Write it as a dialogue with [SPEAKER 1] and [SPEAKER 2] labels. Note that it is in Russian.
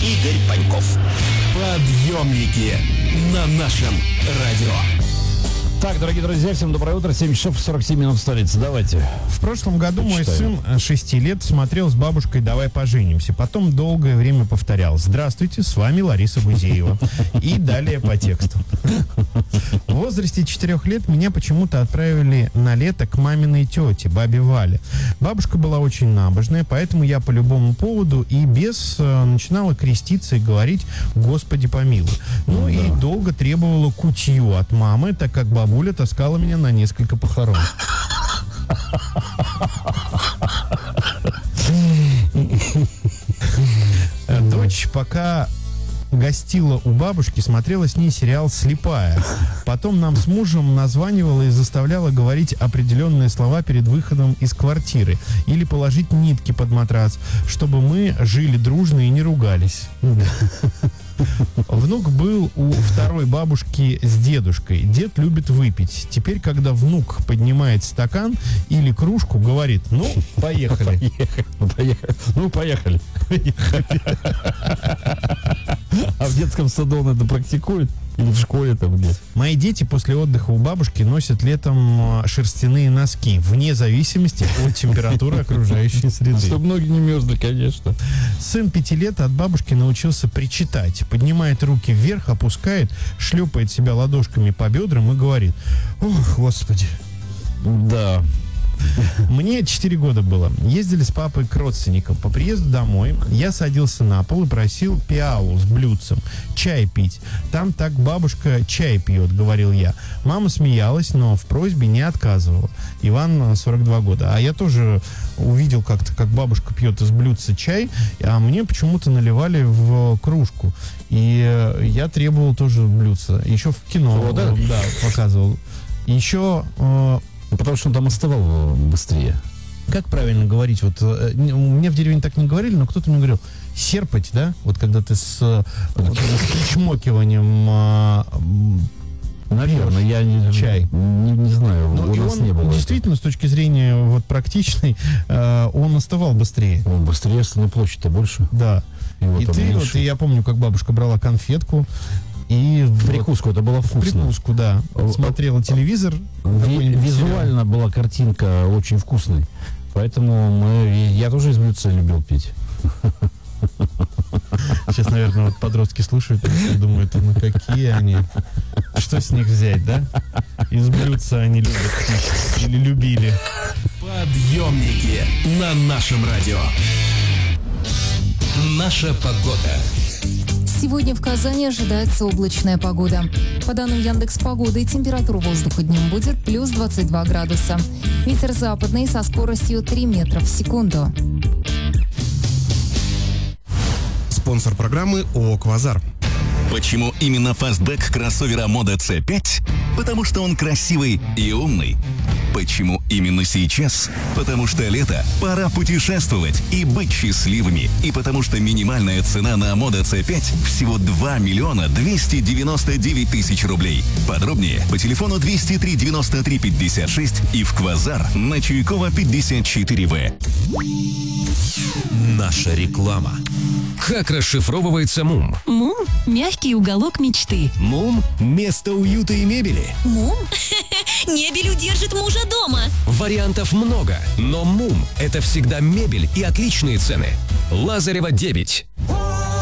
[SPEAKER 1] Игорь Паньков.
[SPEAKER 2] Подъемники на нашем радио.
[SPEAKER 3] Так, дорогие друзья, всем доброе утро. 7 часов 47 минут в столице. Давайте.
[SPEAKER 4] В прошлом году мой сын 6 лет смотрел с бабушкой «Давай поженимся». Потом долгое время повторял: «Здравствуйте, с вами Лариса Гузеева». И далее по тексту. В возрасте 4 лет меня почему-то отправили на лето к маминой тете, бабе Вале. Бабушка была очень набожная, поэтому я по любому поводу и без начинала креститься и говорить «Господи помилуй». Ну и долго требовала кутью от мамы, так как бабуля таскала меня на несколько похорон. Дочь пока гостила у бабушки, смотрела с ней сериал «Слепая». Потом нам с мужем названивала и заставляла говорить определенные слова перед выходом из квартиры или положить нитки под матрас, чтобы мы жили дружно и не ругались. Внук был у второй бабушки с дедушкой. Дед любит выпить. Теперь, когда внук поднимает стакан или кружку, говорит: «Ну, поехали».
[SPEAKER 3] Ну, поехали. А в детском саду он это практикует? Или в школе там где?
[SPEAKER 4] Мои дети после отдыха у бабушки носят летом шерстяные носки, вне зависимости от температуры окружающей среды.
[SPEAKER 3] Чтобы ноги не мерзли, конечно.
[SPEAKER 4] Сын 5 лет от бабушки научился причитать. Поднимает руки вверх, опускает, шлепает себя ладошками по бедрам и говорит: «Ох, Господи».
[SPEAKER 3] Да.
[SPEAKER 4] Мне 4 года было. Ездили с папой к родственникам. По приезду домой я садился на пол и просил пиалу с блюдцем. Чай пить. Там так бабушка чай пьет, говорил я. Мама смеялась, но в просьбе не отказывала. Иван, 42 года. А я тоже увидел как-то, как бабушка пьет из блюдца чай, а мне почему-то наливали в кружку. И я требовал тоже блюдца. Еще в кино да, показывал. Еще...
[SPEAKER 3] Потому что он там остывал быстрее.
[SPEAKER 4] Как правильно говорить? Вот мне в деревне так не говорили, но кто-то мне говорил: серпать, да? Вот когда ты с причмокиванием
[SPEAKER 3] наверное, я не знаю,
[SPEAKER 4] но
[SPEAKER 3] у нас не было.
[SPEAKER 4] Действительно, с точки зрения вот практичной, он остывал быстрее.
[SPEAKER 3] Он быстрее, остальная площадь-то больше.
[SPEAKER 4] Да. И ты, вот, и я помню, как бабушка брала конфетку. И
[SPEAKER 3] в прикуску, это было вкусно.
[SPEAKER 4] В прикуску, да. Смотрела телевизор.
[SPEAKER 3] Визуально была картинка очень вкусной. Поэтому я тоже из блюдца любил пить.
[SPEAKER 4] Сейчас, наверное, вот подростки слушают и думают: ну какие они? Что с них взять, да? Из блюдца они любят пить. Или любили.
[SPEAKER 2] Подъемники на нашем радио. Наша погода.
[SPEAKER 5] Сегодня в Казани ожидается облачная погода. По данным Яндекс.Погоды, температура воздуха днем будет плюс 22 градуса. Ветер западный со скоростью 3 метра в секунду.
[SPEAKER 6] Спонсор программы ООО «Квазар».
[SPEAKER 1] Почему именно фастбэк кроссовера Moda C5? Потому что он красивый и умный. Почему именно сейчас? Потому что лето, пора путешествовать и быть счастливыми. И потому что минимальная цена на Moda C5 всего 2 миллиона 299 тысяч рублей. Подробнее по телефону 203 93 56 и в Квазар на Чуйкова 54В.
[SPEAKER 2] Наша реклама. Как расшифровывается МУМ?
[SPEAKER 7] МУМ – мягкий уголок мечты.
[SPEAKER 2] МУМ – место уюта и мебели.
[SPEAKER 7] МУМ? Мебель удержит мужа дома.
[SPEAKER 2] Вариантов много, но МУМ – это всегда мебель и отличные цены. Лазарева 9.